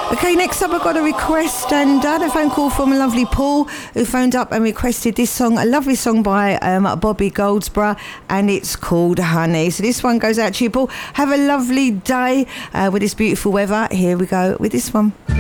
Okay, next up I've got a request, and I had a phone call from a lovely Paul who phoned up and requested this song, a lovely song by Bobby Goldsboro, and it's called Honey. So this one goes out to you, Paul. Have a lovely day with this beautiful weather. Here we go with this one.